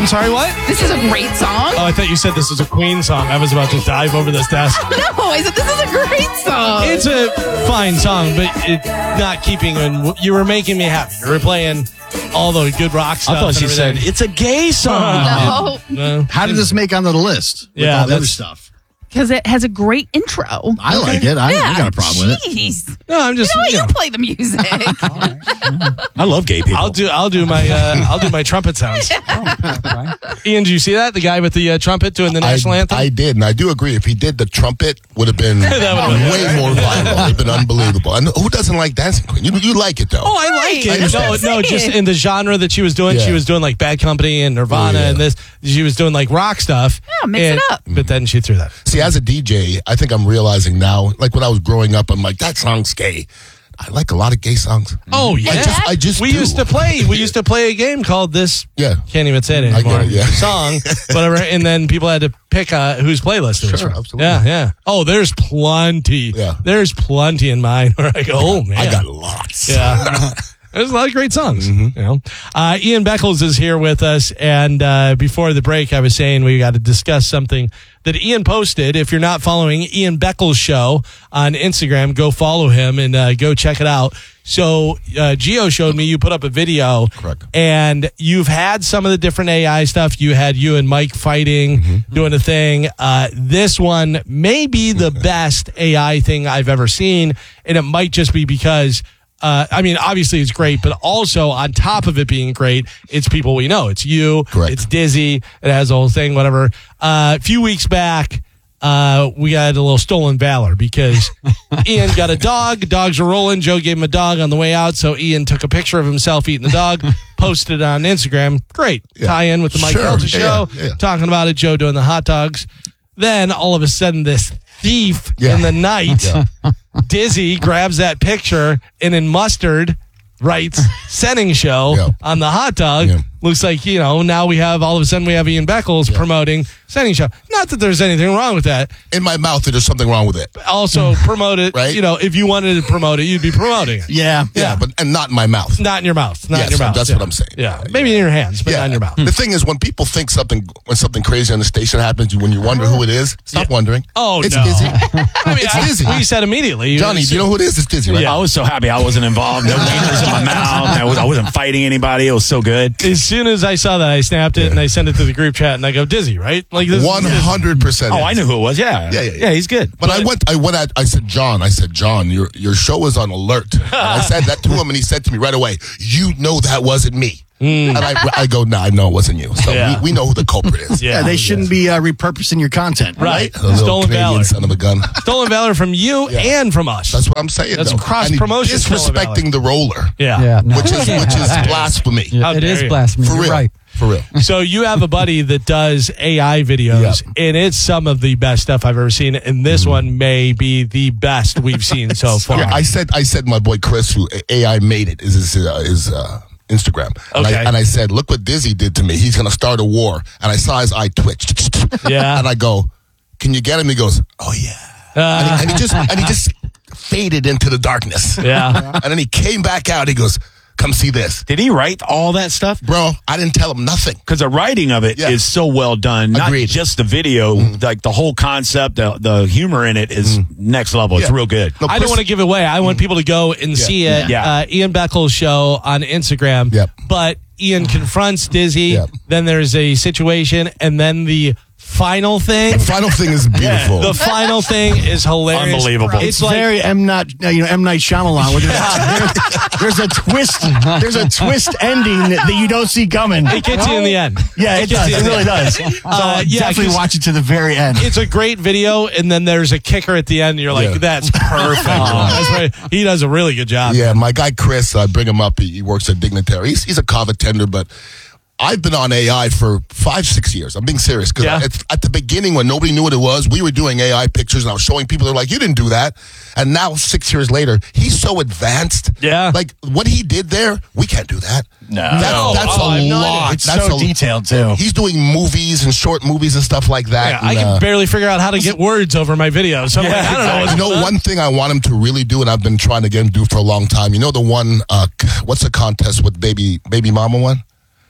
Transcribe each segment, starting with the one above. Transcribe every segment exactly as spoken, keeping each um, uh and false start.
I'm sorry, what? This is a great song. Oh, I thought you said this was a Queen song. I was about to dive over this desk. No, I said this is a great song. It's a fine song, but it's not keeping. And you were making me happy. You were playing all the good rock stuff. I thought she and said everything. it's a gay song. No, No. How did this make on the list? With Yeah, all the other that's- stuff. because it has a great intro. I like it. I yeah, ain't got a problem with it. Jeez. No, I'm just. You know what? you You know, play the music. I love gay people. I'll do. I'll do my. Uh, I'll do my trumpet sounds. Ian, did you see that? The guy with the uh, trumpet doing the national I, anthem. I did, and I do agree. If he did, the trumpet would have been would've been way more viral. It would have been unbelievable. And who doesn't like Dancing Queen? You, you like it, though. Oh, I like Right. it. I No, understand. no, just in the genre that she was doing. She Yeah. was doing like Bad Company and Nirvana Yeah. and this. She was doing like rock stuff. Yeah, mix it And- up. But then she threw that. See, as a D J, I think I'm realizing now, like when I was growing up, I'm like, that song's gay. I like a lot of gay songs. Oh yeah, I just, I just we do. used to play. We used to play a game called this. Yeah. Can't even say it I anymore. get it, yeah. Song, whatever, and then people had to pick uh, whose playlist it was Sure, from. absolutely. Yeah, yeah. Oh, there's plenty. Yeah. There's plenty in mine where I go, oh man, I got lots. Yeah. There's a lot of great songs. Mm-hmm. You know, uh, Ian Beckles is here with us, and uh, before the break, I was saying we got to discuss something that Ian posted. If you're not following Ian Beckles Show on Instagram, go follow him and uh, go check it out. So, uh, Gio showed me you put up a video, Correct. and you've had some of the different A I stuff. You had you and Mike fighting, Mm-hmm. doing a thing. Uh, this one may be the best A I thing I've ever seen, and it might just be because. Uh, I mean, obviously it's great, but also on top of it being great, it's people we know. It's you. Correct. It's Dizzy. It has the whole thing, whatever. Uh, a few weeks back, uh, we got a little stolen valor because Ian got a dog. Dogs were rolling. Joe gave him a dog on the way out. So Ian took a picture of himself eating the dog, posted it on Instagram. Great. Yeah. Tie in with the Mike Sure. Pelton Yeah, show, yeah, yeah. talking about it, Joe doing the hot dogs. Then all of a sudden, this thief Yeah. in the night, Dizzy grabs that picture and in mustard writes "Setting Show" Yeah. on the hot dog. Yeah. Looks like, you know, now we have all of a sudden we have Ian Beckles promoting "Setting Show." Not that there's anything wrong with that. In my mouth, there's something wrong with it. Also, promote it. Right. You know, if you wanted to promote it, you'd be promoting it. Yeah. Yeah, but and not in my mouth. Not in your mouth. Not Yes, in your mouth. that's yeah. what I'm saying. Yeah. Maybe in your hands, but not in your mouth. The thing is, when people think something, when something crazy on the station happens, you when you wonder who it is, stop Yeah. wondering. Oh, it's no. Dizzy. I mean, It's I- Dizzy. we said immediately. Johnny, do you know who it is? It's Dizzy, right? I was so happy I wasn't involved. No wieners in my mouth. I, was, I wasn't fighting anybody. It was so good. As soon as I saw that, I snapped it and I sent it to the group chat and I go, Dizzy, right? Like this. One hundred percent. Oh, I knew who it was. Yeah. Yeah, yeah, yeah. he's good. But I went. I went at. I said, John. I said, John, your your show is on alert. And I said that to him, and he said to me right away, "You know that wasn't me." And I, I go, "No, I know it wasn't you." So Yeah. we, we know who the culprit is. Yeah. Yeah, they shouldn't be uh, repurposing your content. Right. The little Stolen Canadian valor. son of a gun. Stolen valor from you Yeah. and from us. That's what I'm saying. That's though. cross-promotion, And he disrespecting the roller, yeah. Yeah, no. which is which is blasphemy. How it dare is you. blasphemy. For You're real. right. For real. So you have a buddy that does A I videos, and it's some of the best stuff I've ever seen. And this one may be the best we've seen so far. Yeah, I said, I said, my boy Chris, who A I made it, is his, uh, his uh, Instagram. And, Okay. I, and I said, look what Dizzy did to me. He's going to start a war. And I saw his eye twitch. Yeah. And I go, can you get him? He goes, oh yeah. and, he, and he just and he just faded into the darkness. Yeah. And then he came back out. He goes, come see this. Did he write all that stuff? Bro, I didn't tell him nothing. Because the writing of it is Yeah. so well done. Not Agreed. just the video, like the whole concept, the, the humor in it is next level. It's Yeah. real good. No, I don't pers- want to give it away. I want people to go and see it. Yeah. Uh, Ian Beckles Show on Instagram. Yep. But Ian confronts Dizzy. Yep. Then there's a situation, and then the final thing. The final thing is beautiful. The final thing is hilarious. Unbelievable. It's It's like very M. Not uh, you know M. Night Shyamalan. Where there's, there's a twist. There's a twist ending that you don't see coming. it gets you in the end. Yeah, it, gets does. you It in the really end. does. So Uh, yeah, definitely 'cause watch it to the very end. It's a great video, and then there's a kicker at the end. And you're like, Yeah. that's perfect. That's right. He does a really good job. Yeah, my guy Chris, I bring him up. He, he works at Dignitary. He's, he's a car attender, but I've been on A I for five, six years. I'm being serious. Because Yeah. at, at the beginning, when nobody knew what it was, we were doing A I pictures, and I was showing people. They're like, you didn't do that. And now, six years later, he's so advanced. Yeah. Like, what he did there, we can't do that. No. That, No. that's Oh, I a have no lot. idea. It's that's so a, detailed too. He's doing movies and short movies and stuff like that. Yeah, I and, can uh, barely figure out how to get words over my videos. So I'm like, I don't know. what's You know, going on. one thing I want him to really do, and I've been trying to get him to do for a long time. You know, the one, uh, what's the contest with baby baby mama one?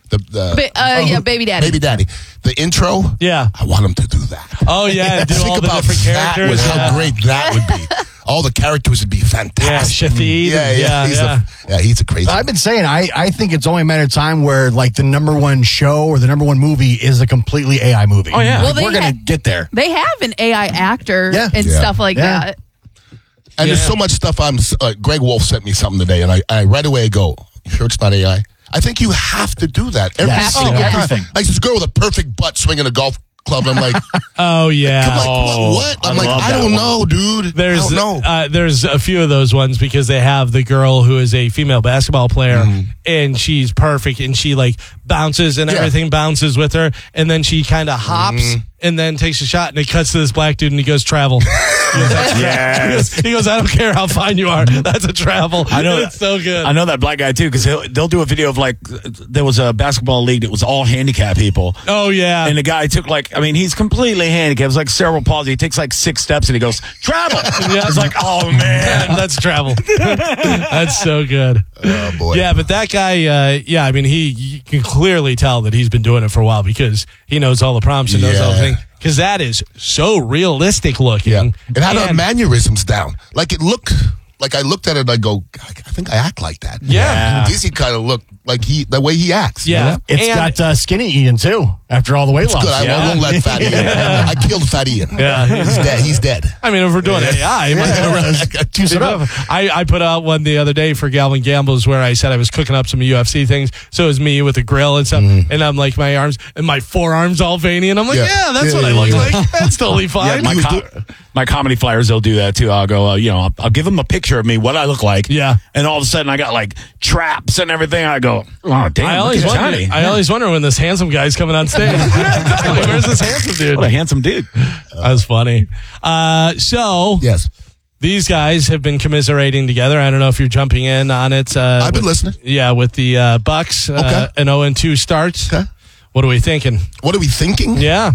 The, the Ba- uh, yeah, Baby Daddy. Baby Daddy. The intro. Yeah. I want him to do that. Oh, yeah. Do Think all the about different that, characters. with yeah. how great that would be. All the characters would be Yeah, fantastic. Shafid. Yeah, yeah, Yeah, he's yeah. A, yeah, he's a crazy. I've been saying, I, I think it's only a matter of time where like the number one show or the number one movie is a completely A I movie. Oh, yeah. Well, Like, they we're going to had- get there. They have an A I actor Yeah. and Yeah. stuff like Yeah. that. And Yeah. there's so much stuff. I'm. Uh, Greg Wolf sent me something today, and I, I right away go, "You sure it's not A I?" I think you have to do that. Every Yes. single Oh, yeah. Everything. Like this girl with a perfect butt swinging a golf club. I'm like, Oh, yeah. I'm like, Oh, what? what? I'm I like, love I that don't one. know, dude. There's I don't know. uh, there's a few of those ones because they have the girl who is a female basketball player and she's perfect and she like bounces and Yeah. everything bounces with her and then she kind of hops and then takes a shot and it cuts to this black dude and he goes travel. He goes, "That's travel." He goes, Yes. he goes, I don't care how fine you are. That's a travel. I know It's so good. I know that black guy too because they'll do a video of like there was a basketball league that was all handicapped people. Oh yeah. And the guy took like, I mean, he's completely handicapped. It was like cerebral palsy. He takes like six steps and he goes, travel. Yeah. It's like, oh, man. That's travel. That's so good. Oh boy. Yeah, but that guy, uh, yeah, I mean, he you can clearly tell that he's been doing it for a while because he knows all the prompts and knows all the Yeah. things. Because that is so realistic looking. Yeah. It had our And- mannerisms down. Like it looked. Like I looked at it and I go, I think I act like that. Yeah. Dizzy kind of looked like he the way he acts. Yeah. It's And- got uh, skinny Ian too after all the weight loss. Good. I, I won't let Fat Ian. I killed Fat Ian. Yeah. He's dead. He's dead. I mean, if we're doing A I, it might- Juice it up. I, I put out one the other day for Galvin Gambles where I said I was cooking up some U F C things. So it was me with a grill and stuff. And I'm like, my arms and my forearms all veiny. And I'm like, yeah, Yeah. that's Yeah, what I yeah, look yeah. like. That's totally Yeah, fine. my, com- my comedy flyers, they'll do that too. I'll go, uh, you know, I'll, I'll give them a picture of me, what I look like. Yeah. And all of a sudden I got like traps and everything. I go, oh, damn, I look always, at wonder, Johnny. I always wonder when this handsome guy's coming on stage. Like, where's this handsome dude? What a handsome dude. That was funny. Uh, so Yes. these guys have been commiserating together. I don't know if you're jumping in on it. Uh, I've been with- listening. Yeah, with the uh, Bucks, uh, Okay. an oh and two start. Okay. What are we thinking? What are we thinking? Yeah.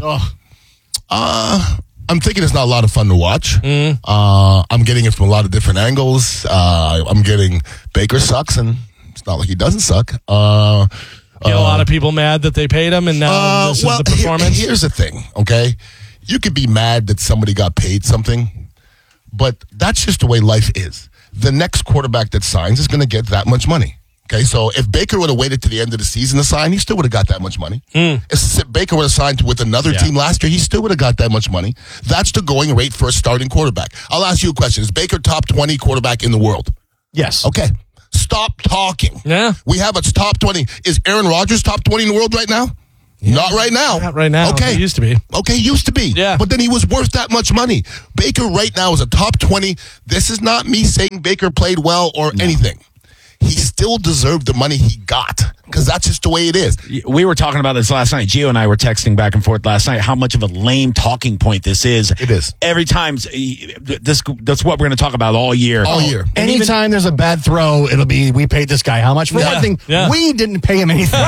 Uh, I'm thinking it's not a lot of fun to watch. Mm. Uh, I'm getting it from a lot of different angles. Uh, I'm getting Baker sucks, and it's not like he doesn't suck. Uh, Get a uh, lot of people mad that they paid him, and now Uh, this well, is the here- performance. here's the thing, okay? You could be mad that somebody got paid something, but that's just the way life is. The next quarterback that signs is going to get that much money. Okay, so if Baker would have waited to the end of the season to sign, he still would have got that much money. If Baker would have signed with another team last year, he still would have got that much money. That's the going rate for a starting quarterback. I'll ask you a question. Is Baker top twenty quarterback in the world? Yes. Okay. Stop talking. Yeah. We have a top twenty. Is Aaron Rodgers top twenty in the world right now? Not right now. Not right now. Okay. It used to be. Okay, used to be. Yeah. But then he was worth that much money. Baker right now is a top twenty. This is not me saying Baker played well or anything. He still deserved the money he got because that's just the way it is. We were talking about this last night. Gio and I were texting back and forth last night how much of a lame talking point this is. It is. Every time, this that's what we're going to talk about all year. All year. Anytime there's a bad throw, it'll be we paid this guy how much? For Yeah, one thing, yeah. we didn't pay him anything.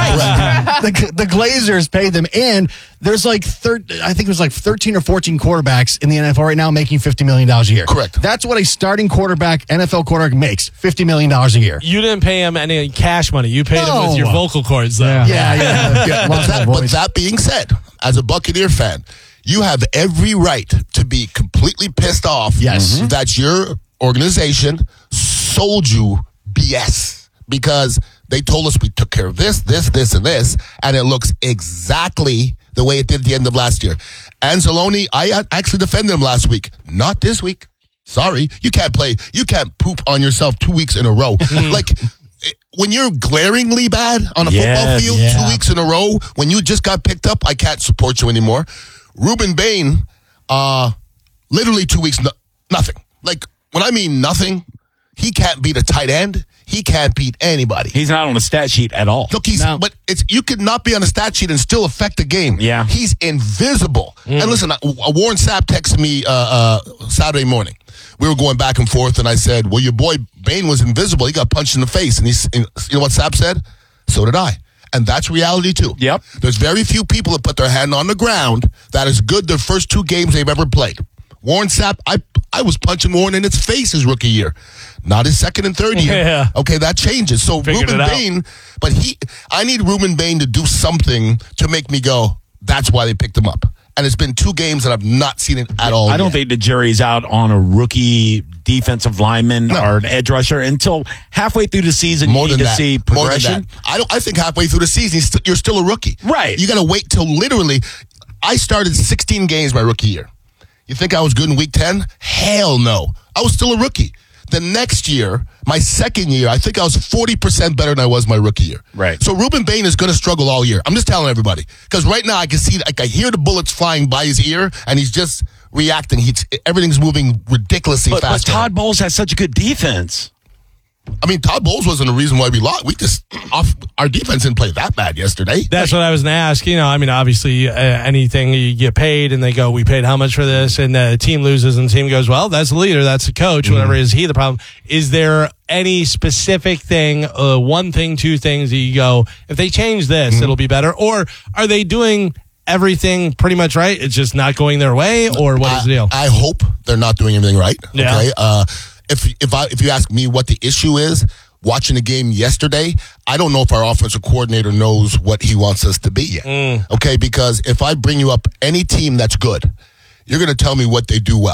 the, the Glazers paid them, and there's like thir- I think it was like thirteen or fourteen quarterbacks in the N F L right now making fifty million dollars a year. Correct. That's what a starting quarterback, N F L quarterback, makes fifty million dollars a year. You didn't pay him any cash money. You paid him No. with your vocal cords, though. Yeah, yeah. Yeah, but, that, but that being said, as a Buccaneer fan, you have every right to be completely pissed off Yes. Mhm. that your organization sold you B S because they told us we took care of this, this, this, and this, and it looks exactly the way it did at the end of last year. Anzalone, I actually defended him last week. Not this week. Sorry. You can't play. You can't poop on yourself two weeks in a row. Like, when you're glaringly bad on a football Yes, field yeah. two weeks in a row, when you just got picked up, I can't support you anymore. Ruben Bain, uh, literally two weeks, no, nothing. Like, when I mean nothing, he can't beat a tight end. He can't beat anybody. He's not on the stat sheet at all. Look, he's, No. but it's, you could not be on a stat sheet and still affect the game. Yeah. He's invisible. And listen, uh, Warren Sapp texted me, uh, uh, Saturday morning. We were going back and forth, and I said, well, your boy Bain was invisible. He got punched in the face. And he's, and you know what Sapp said? So did I. And that's reality, too. Yep. There's very few people that put their hand on the ground that is good the first two games they've ever played. Warren Sapp, I I was punching Warren in its face his rookie year. Not his second and third year. Yeah. Okay, that changes. So Figured Ruben it out. Bain, but he, I need Ruben Bain to do something to make me go, that's why they picked him up. And it's been two games and I've not seen it at all I don't yet. think the jury's out on a rookie defensive lineman No. or an edge rusher until halfway through the season. More you than need that. to see More than progression. that. I don't. I think halfway through the season, you're still, you're still a rookie. Right. You got to wait till literally. I started sixteen games my rookie year. You think I was good in week ten? Hell no. I was still a rookie. The next year, my second year, I think I was forty percent better than I was my rookie year. Right. So Ruben Bain is going to struggle all year. I'm just telling everybody. Because right now I can see, like I hear the bullets flying by his ear, and he's just reacting. He's, everything's moving ridiculously But, but fast. Todd Bowles has such a good defense. I mean, Todd Bowles wasn't the reason why we lost. We just, off, our defense didn't play that bad yesterday. That's what I was going to ask. You know, I mean, obviously, uh, anything you get paid and they go, we paid how much for this? And the team loses and the team goes, well, that's the leader. That's the coach. Mm-hmm. Whatever. Is he the problem? Is there any specific thing, uh, one thing, two things that you go, if they change this, Mm-hmm. it'll be better? Or are they doing everything pretty much right? It's just not going their way? Or what is the deal? I, I hope they're not doing everything right. Yeah. Okay. Uh, if if I if you ask me what the issue is, watching the game yesterday, I don't know if our offensive coordinator knows what he wants us to be yet. Mm. Okay, because if I bring you up any team that's good, you're going to tell me what they do well.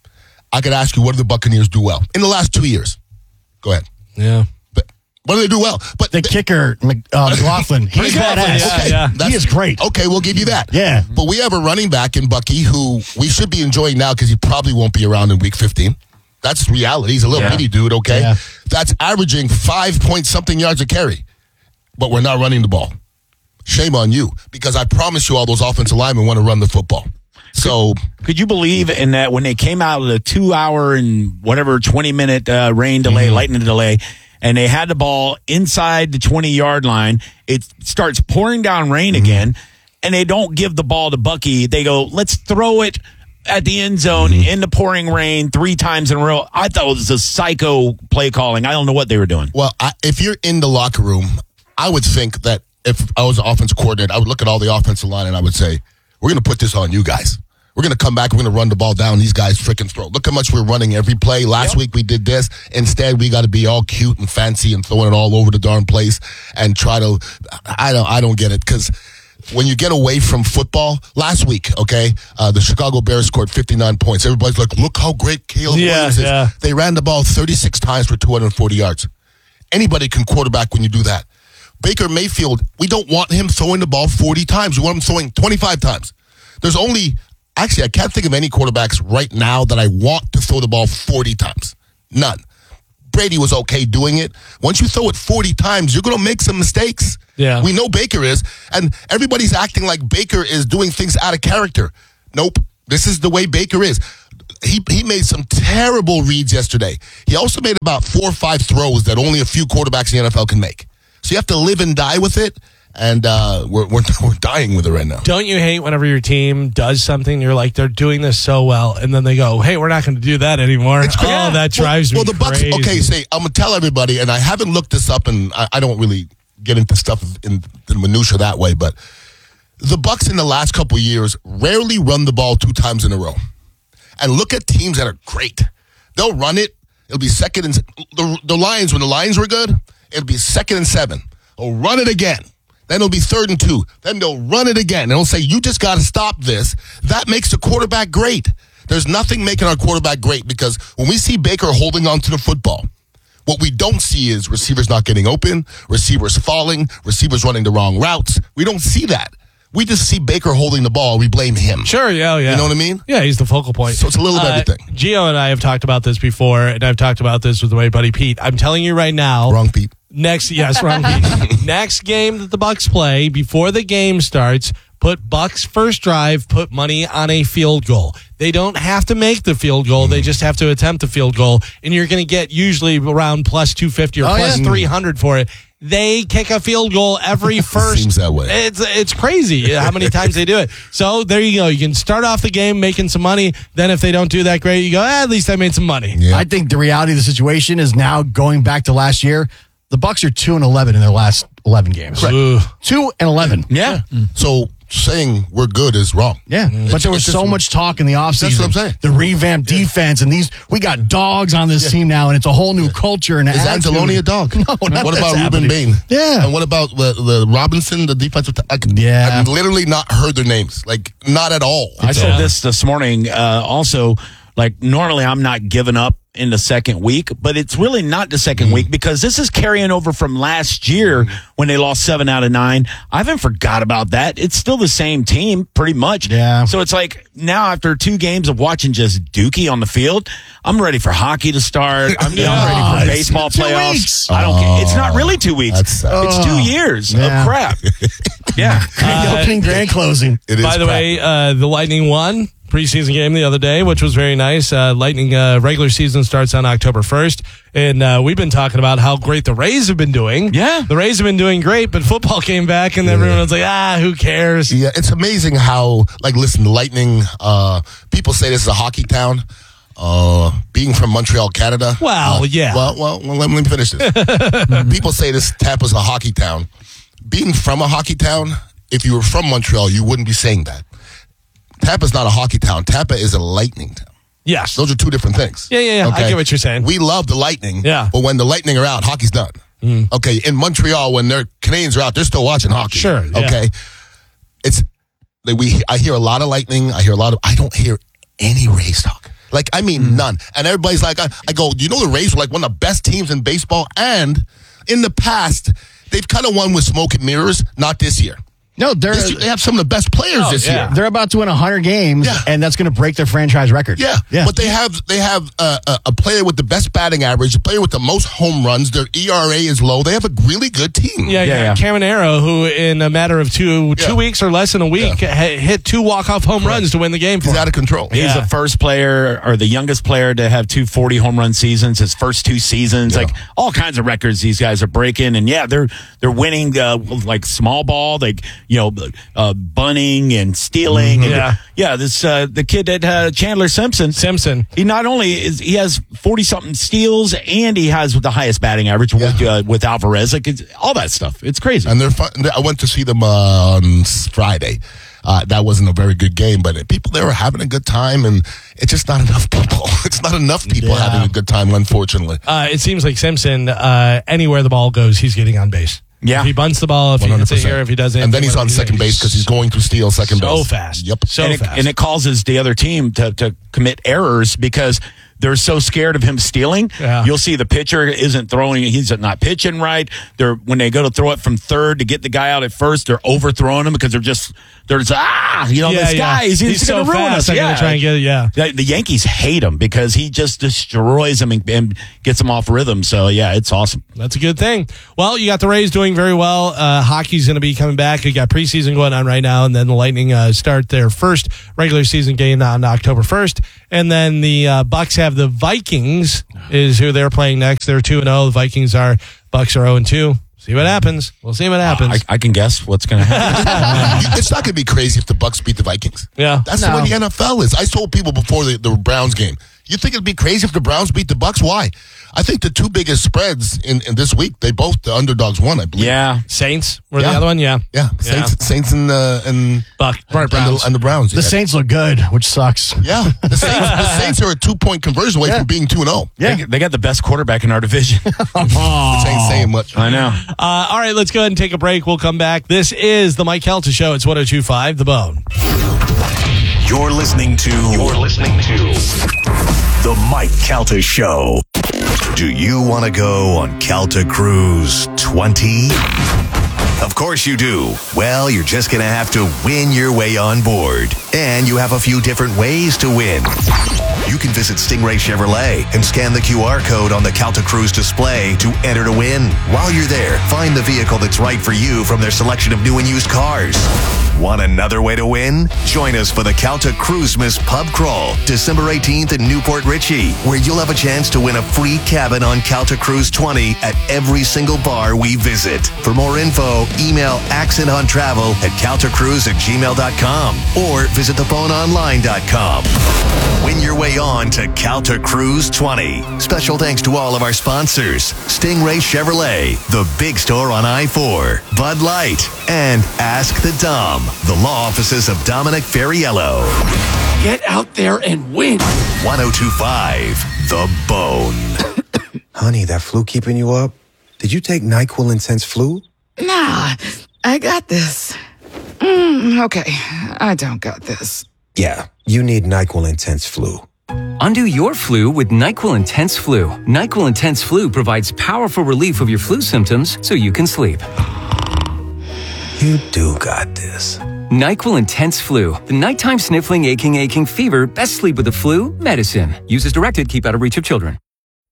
I could ask you, what do the Buccaneers do well in the last two years? Go ahead. Yeah. But what do they do well? But The kicker, Mc- uh, McLaughlin, he's McLaughlin, badass. yeah, Okay, yeah. that's- He is great. Okay, we'll give you that. Yeah. But we have a running back in Bucky who we should be enjoying now because he probably won't be around in week fifteen. That's reality. He's a little Yeah. bitty dude, okay? Yeah. That's averaging five point something yards a carry. But we're not running the ball. Shame on you, because I promise you all those offensive linemen want to run the football. So Could you believe in that when they came out of the two hour and whatever twenty minute uh, rain delay, Mm-hmm. lightning delay, and they had the ball inside the twenty yard line, it starts pouring down rain Mm-hmm. again, and they don't give the ball to Bucky. They go, let's throw it at the end zone Mm-hmm. in the pouring rain three times in a row. I thought it was a psycho play calling. I don't know what they were doing. Well, I, if you're in the locker room, I would think that if I was an offensive coordinator, I would look at all the offensive line and I would say, we're going to put this on you guys. We're going to come back. We're going to run the ball down these guys' freaking throat. Look how much we're running every play. Last week we did this. Instead, we got to be all cute and fancy and throwing it all over the darn place and try to. I don't. I don't get it, because when you get away from football, last week, okay, uh, the Chicago Bears scored fifty-nine points. Everybody's like, look how great Caleb Yeah, Williams is. yeah. They ran the ball thirty-six times for two hundred forty yards. Anybody can quarterback when you do that. Baker Mayfield, we don't want him throwing the ball forty times. We want him throwing twenty-five times. There's only, actually, I can't think of any quarterbacks right now that I want to throw the ball forty times. None. Brady was okay doing it. Once you throw it forty times, you're going to make some mistakes. Yeah. We know Baker is, and everybody's acting like Baker is doing things out of character. Nope. This is the way Baker is. He he made some terrible reads yesterday. He also made about four or five throws that only a few quarterbacks in the N F L can make. So you have to live and die with it, and uh, we're, we're we're dying with it right now. Don't you hate whenever your team does something, you're like, they're doing this so well, and then they go, hey, we're not going to do that anymore. It's crazy. Oh, that drives well, me well, the Bucks. crazy. Okay, say I'm gonna tell everybody, and I haven't looked this up, and I, I don't really get into stuff in the minutia that way, but the Bucks in the last couple of years rarely run the ball two times in a row. And look at teams that are great. They'll run it. It'll be second and the, the Lions, when the Lions were good, it'll be second and seven. They'll run it again. Then it'll be third and two. Then they'll run it again. And they'll say, you just got to stop this. That makes the quarterback great. There's nothing making our quarterback great, because when we see Baker holding on to the football, what we don't see is receivers not getting open, receivers falling, receivers running the wrong routes. We don't see that. We just see Baker holding the ball. We blame him. Sure, yeah, yeah. You know what I mean? Yeah, he's the focal point. So it's a little of Uh, everything. Gio and I have talked about this before, and I've talked about this with my buddy Pete. I'm telling you right now. Wrong, Pete. Next, yes, wrong. Pete. Next game that the Bucks play, before the game starts, put Bucks first drive, put money on a field goal. They don't have to make the field goal. They just have to attempt the field goal, and you're going to get usually around plus two fifty or Oh, plus yeah. three hundred for it. They kick a field goal every first. Seems that way. It's it's crazy how many times they do it. So there you go. You can start off the game making some money. Then if they don't do that great, you go, eh, at least I made some money. Yeah. I think the reality of the situation is now going back to last year. The Bucks are two and eleven in their last eleven games. Ooh. Two and eleven. Yeah. So saying we're good is wrong. Yeah, but there was it's so just- much talk in the offseason. That's what I'm saying. The revamped defense and these, we got dogs on this team now, and it's a whole new culture and Is attitude. Anzalone a dog? No, not What that's about Ruben happening. Bain? Yeah. And what about the, the Robinson, the defensive? T- I, Yeah. I've literally not heard their names. Like, not at all. I said Yeah. this this morning. Uh, also, like normally I'm not giving up in the second week, but it's really not the second week because this is carrying over from last year when they lost seven out of nine. I haven't forgot about that. It's still the same team pretty much. Yeah. So it's like now after two games of watching just Dookie on the field, I'm ready for hockey to start. I'm, you know, I'm ready for it's baseball two playoffs. weeks. I don't care. It's not really two weeks. That's sad. It's two years Yeah. of crap. Yeah. The opening grand closing. It is By the crap. way, uh, the Lightning won preseason game the other day, which was very nice. Uh, Lightning uh, regular season starts on October first, and uh, we've been talking about how great the Rays have been doing. Yeah. The Rays have been doing great, but football came back, and everyone was like, ah, who cares? Yeah, it's amazing how, like, listen, the Lightning, uh, people say this is a hockey town. Uh, being from Montreal, Canada. Well, uh, yeah. Well, well, well, let me finish this. People say this Tampa's a hockey town. Being from a hockey town, if you were from Montreal, you wouldn't be saying that. Tampa's not a hockey town. Tampa is a Lightning town. Yes. Those are two different things. Yeah, yeah, yeah. I get what you're saying. We love the Lightning. Yeah. But when the Lightning are out, hockey's done. Okay. In Montreal, when their Canadians are out, they're still watching hockey. Sure, yeah. Okay. It's like we. I hear a lot of Lightning. I hear a lot of. I don't hear any Rays talk. Like I mean, none. And everybody's like, I, I go. You know, the Rays were like one of the best teams in baseball, and in the past, they've kind of won with smoke and mirrors. Not this year. No, they're This year, they have some of the best players Oh, this yeah. year. they're about to win one hundred games, Yeah. and that's going to break their franchise record. Yeah, yeah. but they have they have uh, a, a player with the best batting average, a player with the most home runs. Their E R A is low. They have a really good team. Yeah, yeah, Yeah, yeah. Caminero, who in a matter of two two Yeah. weeks or less than a week ha- hit two walk-off home runs to win the game for He's him. out of control. He's Yeah. the first player or the youngest player to have two forty home run seasons, his first two seasons. Yeah. Like all kinds of records these guys are breaking. And yeah, they're they're winning uh, like small ball, like, you know, uh, bunting and stealing. And Yeah. yeah, this uh, the kid that uh, Chandler Simpson. Simpson. He not only is he has forty something steals and he has the highest batting average with Yeah. uh, with Alvarez. Like it's, all that stuff. It's crazy. And they're fun. I went to see them uh, on Friday. Uh, that wasn't a very good game, but people there were having a good time, and it's just not enough people. It's not enough people Yeah. having a good time, unfortunately. Uh, it seems like Simpson, uh, anywhere the ball goes, he's getting on base. Yeah. If he bunts the ball, if he hits it here, if he does it. And then he's on second base because he's going to steal second so base. fast. Yep. So and, it, fast. and it causes the other team to, to commit errors because they're so scared of him stealing. Yeah. You'll see the pitcher isn't throwing, he's not pitching right. They're when they go to throw it from third to get the guy out at first, they're overthrowing him because they're just there's ah, you know, yeah, this yeah. guy he's, he's, he's so going to ruin fast. us. I'm Yeah. going to try and get it. Yeah. The, the Yankees hate him because he just destroys them and, and gets them off rhythm. So yeah, it's awesome. That's a good thing. Well, you got the Rays doing very well. Uh, hockey's going to be coming back. You got preseason going on right now, and then the Lightning uh, start their first regular season game on October first. And then the uh, Bucks have the Vikings is who they're playing next. They're two and zero. The Vikings are Bucks are zero and two. See what happens. We'll see what happens. I, I can guess what's going to happen. It's not going to be crazy if the Bucks beat the Vikings. Yeah. That's No. the way the N F L is. I told people before the, the Browns game, you think it'd be crazy if the Browns beat the Bucks? Why? I think the two biggest spreads in, in this week, they both, the underdogs won, I believe. yeah. Saints were Yeah. the other one. Yeah. Yeah. Saints, Saints and, uh, and, Buck. and, Browns. the, and the Browns. The yeah. Saints look good, which sucks. Yeah. The Saints, the Saints are a two point conversion away Yeah. from being two and oh. Yeah. They, they got the best quarterback in our division. Which ain't saying much. I know. Uh, all right, let's go ahead and take a break. We'll come back. This is the Mike Calta Show. It's one oh two point five The Bone. You're listening to. You're listening to the Mike Calta Show. Do you want to go on Calta Cruise twenty? Of course you do. Well, you're just going to have to win your way on board. And you have a few different ways to win. You can visit Stingray Chevrolet and scan the Q R code on the Calta Cruise display to enter to win. While you're there, find the vehicle that's right for you from their selection of new and used cars. Want another way to win? Join us for the Calta Cruisemas Pub Crawl, December eighteenth in Newport Richey, where you'll have a chance to win a free cabin on Calta Cruise twenty at every single bar we visit. For more info, email accent on travel at caltacruise at gmail dot com or visit the bone online dot com. Win your way on to Calta Cruise twenty. Special thanks to all of our sponsors: Stingray Chevrolet, the big store on I four, Bud Light, and Ask the Dom. the law offices of Dominic Ferriello. Get out there and win. one oh two point five The Bone. Honey, that flu keeping you up? Did you take NyQuil Intense Flu? Nah, I got this. Mm, okay, I don't got this. Yeah, you need NyQuil Intense Flu. Undo your flu with NyQuil Intense Flu. NyQuil Intense Flu provides powerful relief of your flu symptoms so you can sleep. You do got this. NyQuil Intense Flu. The nighttime sniffling, aching, aching fever. Best sleep with the flu. Medicine. Use as directed. Keep out of reach of children.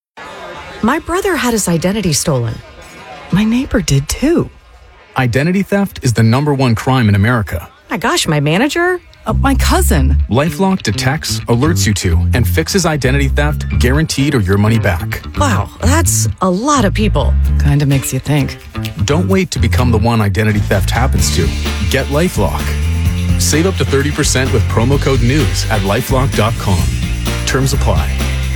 My brother had his identity stolen. My neighbor did too. Identity theft is the number one crime in America. My gosh, my manager? Uh, my cousin. LifeLock detects, alerts you to, and fixes identity theft, guaranteed or your money back. Wow, that's a lot of people. Kinda makes you think. Don't wait to become the one identity theft happens to. Get LifeLock. Save up to thirty percent with promo code NEWS at lifelock dot com. Terms apply.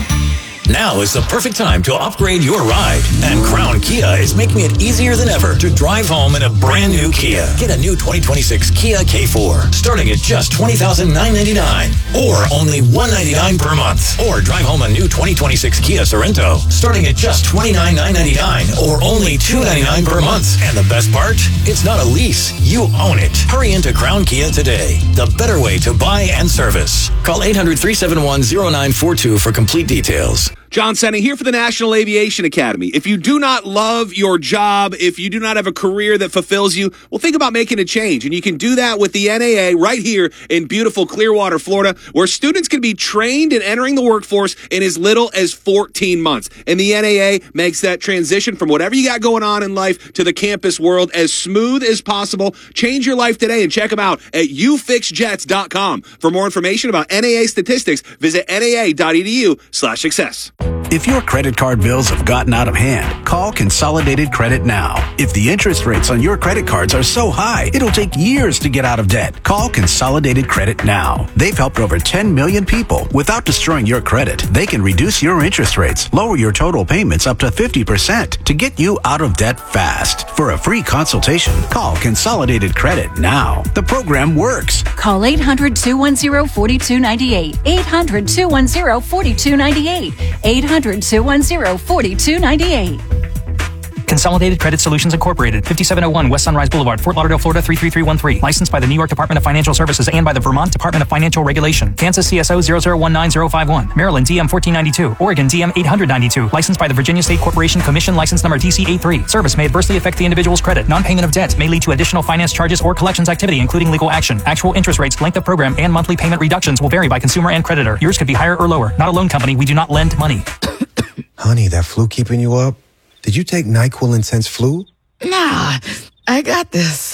Now is the perfect time to upgrade your ride. And Crown Kia is making it easier than ever to drive home in a brand new Kia. Get a new twenty twenty-six Kia K four, starting at just twenty thousand nine hundred ninety-nine dollars, or only one hundred ninety-nine dollars per month. Or drive home a new twenty twenty-six Kia Sorento, starting at just twenty-nine thousand nine hundred ninety-nine dollars, or only two hundred ninety-nine dollars per month. And the best part? It's not a lease. You own it. Hurry into Crown Kia today. The better way to buy and service. Call eight hundred, three seven one, zero nine four two for complete details. John Senna here for the National Aviation Academy. If you do not love your job, if you do not have a career that fulfills you, well, think about making a change. And you can do that with the N A A right here in beautiful Clearwater, Florida, where students can be trained in entering the workforce in as little as fourteen months. And the N A A makes that transition from whatever you got going on in life to the campus world as smooth as possible. Change your life today and check them out at u fix jets dot com. For more information about N A A statistics, visit N A A dot E D U slash success. If your credit card bills have gotten out of hand, call Consolidated Credit now. If the interest rates on your credit cards are so high, it'll take years to get out of debt. Call Consolidated Credit now. They've helped over ten million people without destroying your credit. They can reduce your interest rates, lower your total payments up to fifty percent to get you out of debt fast. For a free consultation, call Consolidated Credit now. The program works. Call eight hundred, two one zero, four two nine eight. eight hundred, two one zero, four two nine eight. eight hundred, two one zero, four two nine eight. Consolidated Credit Solutions Incorporated, fifty-seven oh one West Sunrise Boulevard, Fort Lauderdale, Florida three three three one three. Licensed by the New York Department of Financial Services and by the Vermont Department of Financial Regulation. Kansas C S O zero zero one nine zero five one. Maryland D M fourteen ninety-two. Oregon D M eight ninety-two. Licensed by the Virginia State Corporation Commission, license number D C eighty-three. Service may adversely affect the individual's credit. Non-payment of debt may lead to additional finance charges or collections activity, including legal action. Actual interest rates, length of program, and monthly payment reductions will vary by consumer and creditor. Yours could be higher or lower. Not a loan company. We do not lend money. Honey, that flu keeping you up? Did you take NyQuil Intense Flu? Nah, I got this.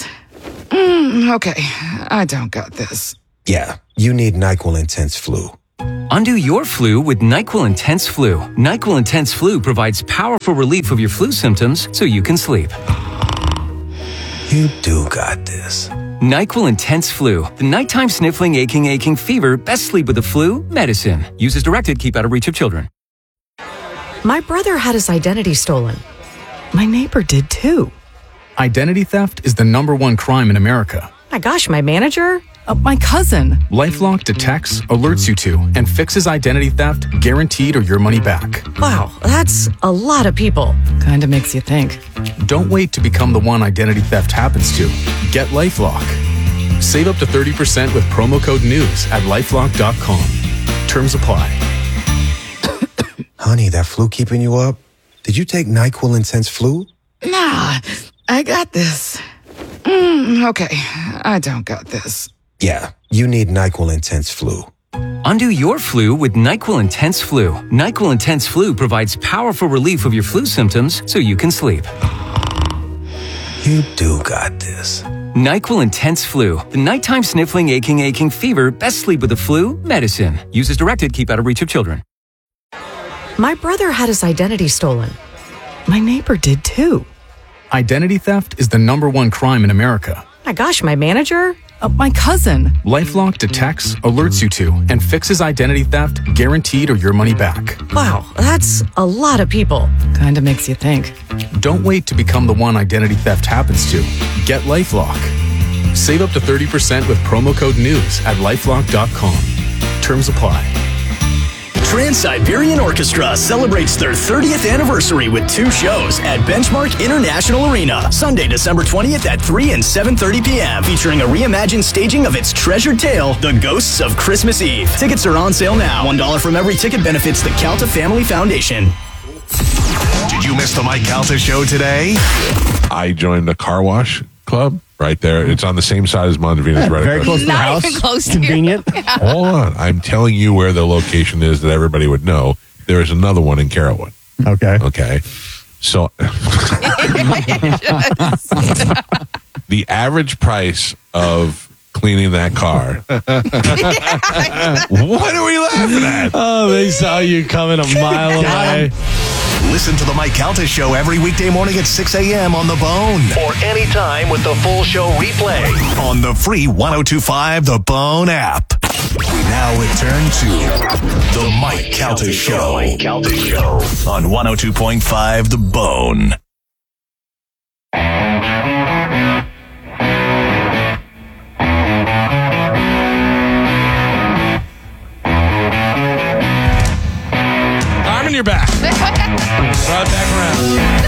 Mm, okay, I don't got this. Yeah, you need NyQuil Intense Flu. Undo your flu with NyQuil Intense Flu. NyQuil Intense Flu provides powerful relief of your flu symptoms so you can sleep. You do got this. NyQuil Intense Flu. The nighttime sniffling, aching, aching fever. Best sleep with the flu. Medicine. Use as directed. Keep out of reach of children. My brother had his identity stolen. My neighbor did too. Identity theft is the number one crime in America. My gosh, my manager? Uh, my cousin. LifeLock detects, alerts you to, and fixes identity theft, guaranteed or your money back. Wow, that's a lot of people. Kinda makes you think. Don't wait to become the one identity theft happens to. Get LifeLock. Save up to thirty percent with promo code NEWS at lifelock dot com. Terms apply. Honey, that flu keeping you up? Did you take NyQuil Intense Flu? Nah, I got this. Mm, okay, I don't got this. Yeah, you need NyQuil Intense Flu. Undo your flu with NyQuil Intense Flu. NyQuil Intense Flu provides powerful relief of your flu symptoms so you can sleep. You do got this. NyQuil Intense Flu. The nighttime sniffling, aching, aching fever. Best sleep with the flu. Medicine. Use as directed. Keep out of reach of children. My brother had his identity stolen. My neighbor did too. Identity theft is the number one crime in America. My gosh, my manager? Uh, my cousin. LifeLock detects, alerts you to, and fixes identity theft, guaranteed or your money back. Wow, that's a lot of people. Kinda makes you think. Don't wait to become the one identity theft happens to. Get LifeLock. Save up to thirty percent with promo code NEWS at lifelock dot com. Terms apply. Trans-Siberian Orchestra celebrates their thirtieth anniversary with two shows at Benchmark International Arena, Sunday, December twentieth at three and seven thirty p.m., featuring a reimagined staging of its treasured tale, The Ghosts of Christmas Eve. Tickets are on sale now. one dollar from every ticket benefits the Calta Family Foundation. Did you miss the Mike Calta show today? I joined the car wash club right there. It's on the same side as Mondavina's. Right Very across close to the the Not house. even close to Convenient. Hold on. I'm telling you where the location is that everybody would know. There is another one in Carrollwood. Okay. Okay. So the average price of cleaning that car. What are we laughing at? Oh, they saw you coming a mile away. Listen to the Mike Calta show every weekday morning at six a.m. on The Bone. Or anytime with the full show replay on the free one oh two point five The Bone app. We now return to the Mike Calta show. Mike Calta show on one oh two point five The Bone. Carmen, you're back. Brought it back around.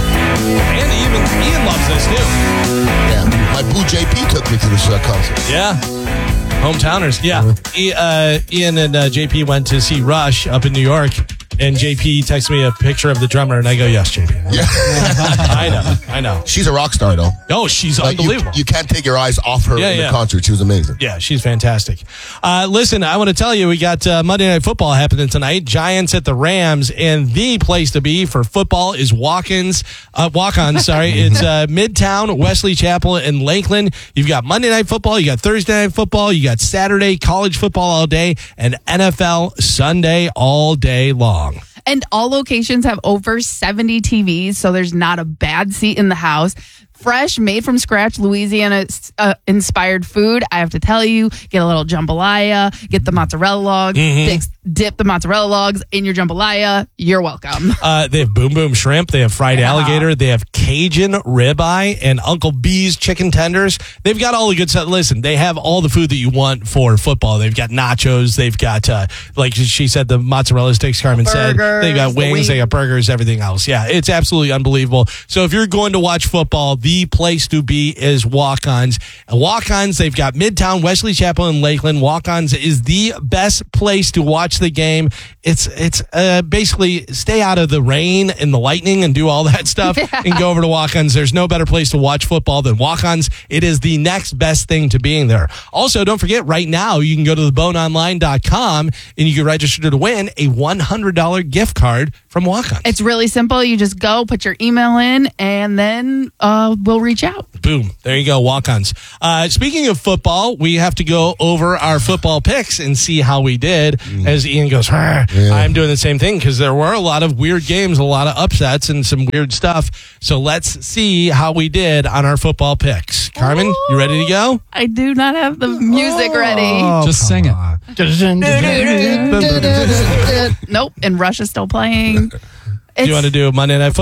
And even Ian loves this too. Yeah, my boo J P took me to this uh, concert. Yeah. Hometowners. Yeah. E- uh, Ian and uh, J P went to see Rush up in New York. And J P texts me a picture of the drummer, and I go, yes, J P. Yeah. I know. I know. She's a rock star, though. Oh, she's Like, you, unbelievable. you can't take your eyes off her Yeah, in yeah. the concert. She was amazing. Yeah, she's fantastic. Uh, listen, I want to tell you, we got uh, Monday Night Football happening tonight. Giants at the Rams, and the place to be for football is Walk-ins. Uh, Walk-ons, sorry. It's uh, Midtown, Wesley Chapel, and Lakeland. You've got Monday Night Football, you got Thursday Night Football, you got Saturday college football all day, and N F L Sunday all day long. And all locations have over seventy T Vs, so there's not a bad seat in the house. Fresh, made from scratch, Louisiana uh, inspired food. I have to tell you, get a little jambalaya, get the mozzarella logs, Mhm. dip, dip the mozzarella logs in your jambalaya. You're welcome. Uh, they have Boom Boom Shrimp. They have fried Yeah. alligator. They have Cajun ribeye and Uncle B's chicken tenders. They've got all the good stuff. Listen, they have all the food that you want for football. They've got nachos. They've got, uh, like she said, the mozzarella sticks, Carmen said. They've got Burgers, wings. the They got burgers, everything else. Yeah, it's absolutely unbelievable. So if you're going to watch football, the place to be is Walk-Ons. And Walk-Ons, they've got Midtown, Wesley Chapel, and Lakeland. Walk-Ons is the best place to watch the game. It's it's uh, basically stay out of the rain and the lightning and do all that stuff and go over to Walk-Ons. There's no better place to watch football than Walk-Ons. It is the next best thing to being there. Also, don't forget, right now, you can go to the bone online dot com and you can register to win a one hundred dollars gift card from Walk-Ons. It's really simple. You just go, put your email in, and then uh, we'll reach out. Boom. There you go. Walk-ons. Uh, speaking of football, we have to go over our football picks and see how we did. As Ian goes, "Rrr." I'm doing the same thing because there were a lot of weird games, a lot of upsets, and some weird stuff. So let's see how we did on our football picks. Carmen, you ready to go? I do not have the music ready. Just sing it. Nope. And Rush is still playing. Do you want to do Monday Night Football?